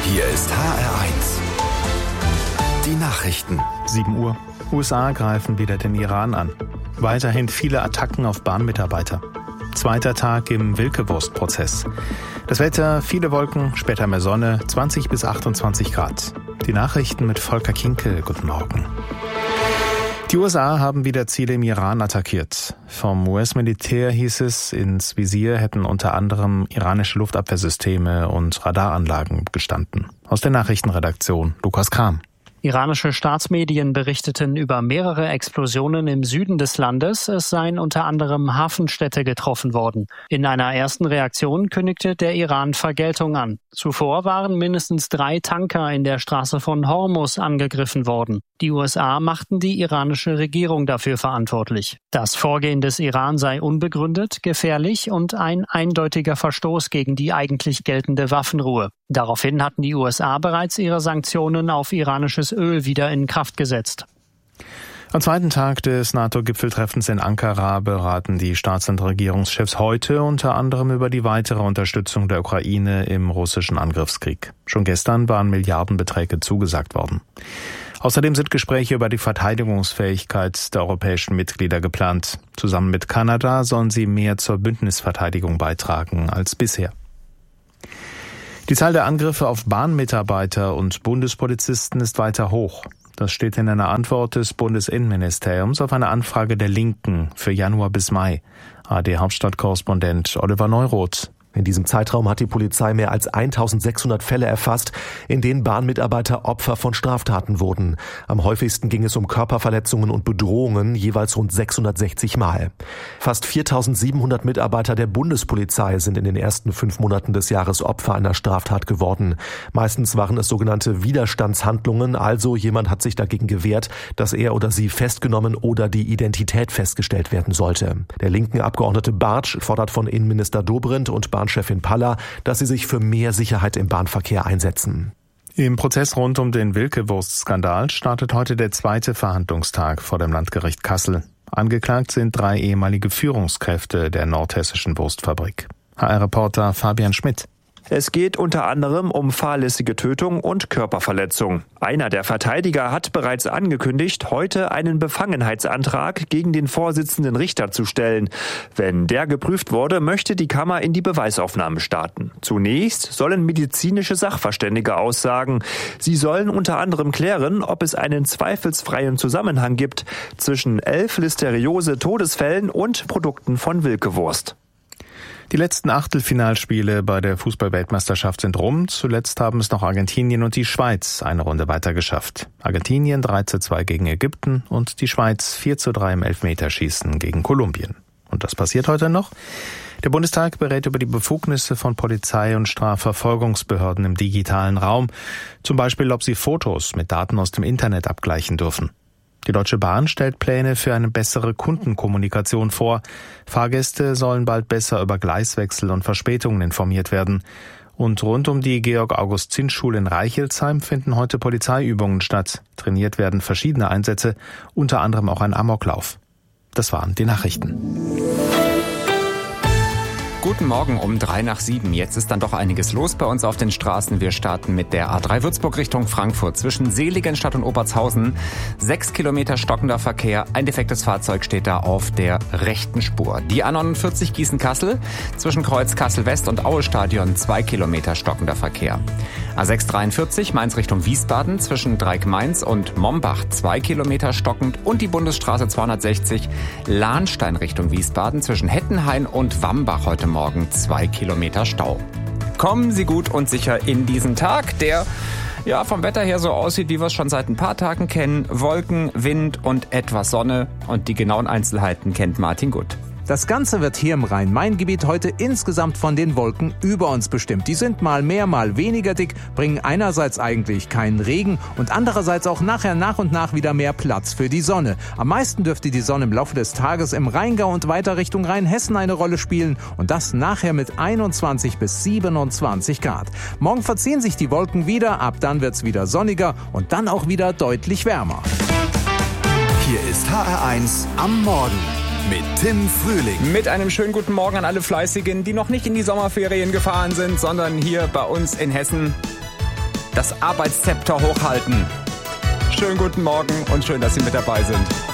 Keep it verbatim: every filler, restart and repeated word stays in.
Hier ist H R eins. Die Nachrichten. sieben Uhr. U S A greifen wieder den Iran an. Weiterhin viele Attacken auf Bahnmitarbeiter. Zweiter Tag im Wilkewurst-Prozess. Das Wetter, viele Wolken, später mehr Sonne, zwanzig bis achtundzwanzig Grad. Die Nachrichten mit Volker Kinkel. Guten Morgen. Die U S A haben wieder Ziele im Iran attackiert. Vom U S-Militär hieß es, ins Visier hätten unter anderem iranische Luftabwehrsysteme und Radaranlagen gestanden. Aus der Nachrichtenredaktion Lukas Kram. Iranische Staatsmedien berichteten über mehrere Explosionen im Süden des Landes. Es seien unter anderem Hafenstädte getroffen worden. In einer ersten Reaktion kündigte der Iran Vergeltung an. Zuvor waren mindestens drei Tanker in der Straße von Hormuz angegriffen worden. Die U S A machten die iranische Regierung dafür verantwortlich. Das Vorgehen des Iran sei unbegründet, gefährlich und ein eindeutiger Verstoß gegen die eigentlich geltende Waffenruhe. Daraufhin hatten die U S A bereits ihre Sanktionen auf iranisches Öl wieder in Kraft gesetzt. Am zweiten Tag des NATO-Gipfeltreffens in Ankara beraten die Staats- und Regierungschefs heute unter anderem über die weitere Unterstützung der Ukraine im russischen Angriffskrieg. Schon gestern waren Milliardenbeträge zugesagt worden. Außerdem sind Gespräche über die Verteidigungsfähigkeit der europäischen Mitglieder geplant. Zusammen mit Kanada sollen sie mehr zur Bündnisverteidigung beitragen als bisher. Die Zahl der Angriffe auf Bahnmitarbeiter und Bundespolizisten ist weiter hoch. Das steht in einer Antwort des Bundesinnenministeriums auf eine Anfrage der Linken für Januar bis Mai. A R D-Hauptstadtkorrespondent Oliver Neuroth. In diesem Zeitraum hat die Polizei mehr als eintausendsechshundert Fälle erfasst, in denen Bahnmitarbeiter Opfer von Straftaten wurden. Am häufigsten ging es um Körperverletzungen und Bedrohungen, jeweils rund sechshundertsechzig Mal. Fast viertausendsiebenhundert Mitarbeiter der Bundespolizei sind in den ersten fünf Monaten des Jahres Opfer einer Straftat geworden. Meistens waren es sogenannte Widerstandshandlungen, also jemand hat sich dagegen gewehrt, dass er oder sie festgenommen oder die Identität festgestellt werden sollte. Der linken Abgeordnete Bartsch fordert von Innenminister Dobrindt und Bahnchefin Palla, dass sie sich für mehr Sicherheit im Bahnverkehr einsetzen. Im Prozess rund um den Wilkewurst-Skandal startet heute der zweite Verhandlungstag vor dem Landgericht Kassel. Angeklagt sind drei ehemalige Führungskräfte der nordhessischen Wurstfabrik. H R-Reporter Fabian Schmidt. Es geht unter anderem um fahrlässige Tötung und Körperverletzung. Einer der Verteidiger hat bereits angekündigt, heute einen Befangenheitsantrag gegen den Vorsitzenden Richter zu stellen. Wenn der geprüft wurde, möchte die Kammer in die Beweisaufnahme starten. Zunächst sollen medizinische Sachverständige aussagen. Sie sollen unter anderem klären, ob es einen zweifelsfreien Zusammenhang gibt zwischen elf Listeriose-Todesfällen und Produkten von Wilkewurst. Die letzten Achtelfinalspiele bei der Fußball-Weltmeisterschaft sind rum. Zuletzt haben es noch Argentinien und die Schweiz eine Runde weiter geschafft. Argentinien drei zu zwei gegen Ägypten und die Schweiz vier zu drei im Elfmeterschießen gegen Kolumbien. Und das passiert heute noch. Der Bundestag berät über die Befugnisse von Polizei und Strafverfolgungsbehörden im digitalen Raum. Zum Beispiel, ob sie Fotos mit Daten aus dem Internet abgleichen dürfen. Die Deutsche Bahn stellt Pläne für eine bessere Kundenkommunikation vor. Fahrgäste sollen bald besser über Gleiswechsel und Verspätungen informiert werden. Und rund um die Georg-August-Zins-Schule in Reichelsheim finden heute Polizeiübungen statt. Trainiert werden verschiedene Einsätze, unter anderem auch ein Amoklauf. Das waren die Nachrichten. Guten Morgen um drei nach sieben. Jetzt ist dann doch einiges los bei uns auf den Straßen. Wir starten mit der A drei Würzburg Richtung Frankfurt zwischen Seligenstadt und Obertshausen. Sechs Kilometer stockender Verkehr. Ein defektes Fahrzeug steht da auf der rechten Spur. Die A neunundvierzig Gießen-Kassel zwischen Kreuz Kassel-West und Aue-Stadion. Zwei Kilometer stockender Verkehr. A sechs dreiundvierzig Mainz Richtung Wiesbaden zwischen Dreieck-Mainz und Mombach. Zwei Kilometer stockend. Und die Bundesstraße zweihundertsechzig Lahnstein Richtung Wiesbaden zwischen Hettenhain und Wambach heute Morgen zwei Kilometer Stau. Kommen Sie gut und sicher in diesen Tag, der ja vom Wetter her so aussieht, wie wir es schon seit ein paar Tagen kennen. Wolken, Wind und etwas Sonne. Und die genauen Einzelheiten kennt Martin Gut. Das Ganze wird hier im Rhein-Main-Gebiet heute insgesamt von den Wolken über uns bestimmt. Die sind mal mehr, mal weniger dick, bringen einerseits eigentlich keinen Regen und andererseits auch nachher nach und nach wieder mehr Platz für die Sonne. Am meisten dürfte die Sonne im Laufe des Tages im Rheingau und weiter Richtung Rheinhessen eine Rolle spielen und das nachher mit einundzwanzig bis siebenundzwanzig Grad. Morgen verziehen sich die Wolken wieder, ab dann wird's wieder sonniger und dann auch wieder deutlich wärmer. Hier ist H R eins am Morgen mit Tim Frühling. Mit einem schönen guten Morgen an alle Fleißigen, die noch nicht in die Sommerferien gefahren sind, sondern hier bei uns in Hessen das Arbeitszepter hochhalten. Schönen guten Morgen und schön, dass Sie mit dabei sind.